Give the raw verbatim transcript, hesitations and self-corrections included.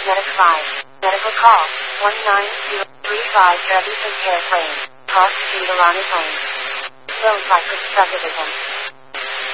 Medic five. Medical call. one nine zero three five Trevisan Care Claim. Cost to Irani Claim. Zone Cypress Subdivision.